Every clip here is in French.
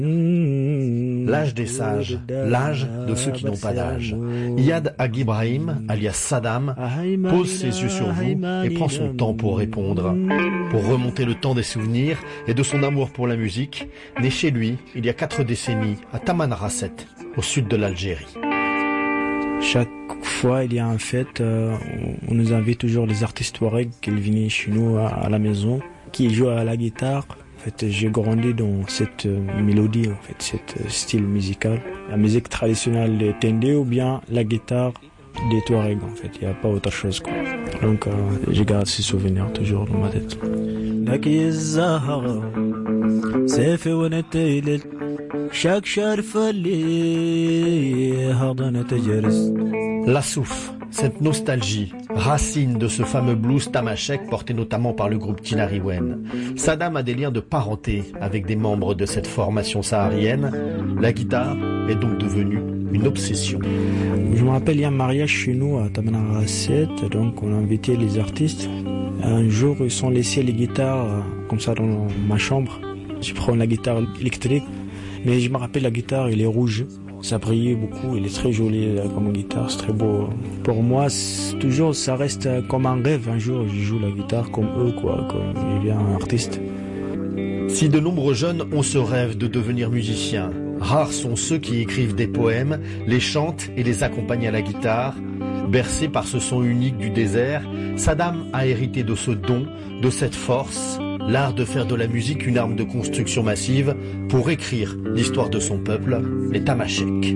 L'âge des sages, l'âge de ceux qui n'ont pas d'âge. Iyad Ag Ibrahim, alias Saddam, pose ses yeux sur vous et prend son temps pour répondre. Pour remonter le temps des souvenirs et de son amour pour la musique, né chez lui il y a 4 décennies à Tamanrasset, au sud de l'Algérie. Chaque fois il y a un fête, on nous invite toujours les artistes touareg qui viennent chez nous à la maison, qui jouent à la guitare. En fait, j'ai grandi dans cette mélodie, en fait, cet style musical. La musique traditionnelle des Tendé ou bien la guitare des Touaregs, en fait. Il n'y a pas autre chose, quoi. Donc, je garde ces souvenirs toujours dans ma tête. La souf, cette nostalgie, racine de ce fameux blues tamashek porté notamment par le groupe Tinariwen. Saddam a des liens de parenté avec des membres de cette formation saharienne. La guitare est donc devenue une obsession. Je me rappelle, il y a un mariage chez nous à Tamanrasset, donc on a invité les artistes. Un jour, ils sont laissés les guitares comme ça dans ma chambre. Je prends la guitare électrique, mais je me rappelle la guitare, elle est rouge. Ça brillait beaucoup, il est très joli comme guitare, c'est très beau. Pour moi, toujours, ça reste comme un rêve. Un jour, je joue la guitare comme eux, quoi, comme il y a un artiste. Si de nombreux jeunes ont ce rêve de devenir musiciens, rares sont ceux qui écrivent des poèmes, les chantent et les accompagnent à la guitare. Bercé par ce son unique du désert, Saddam a hérité de ce don, de cette force, l'art de faire de la musique une arme de construction massive pour écrire l'histoire de son peuple, les Tamashek.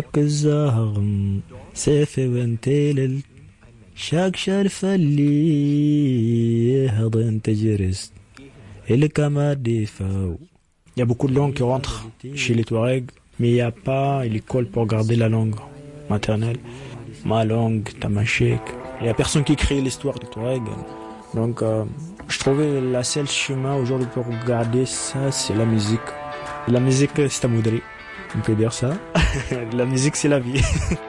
Il y a beaucoup de langues qui rentrent chez les Touaregs, mais il n'y a pas l'école pour garder la langue maternelle. Ma langue, Tamashek. Il n'y a personne qui crée l'histoire des Touaregs. Donc, je trouvais la seule chemin aujourd'hui pour garder ça, c'est la musique. La musique, c'est à moudrer. On peut dire ça. La musique, c'est la vie.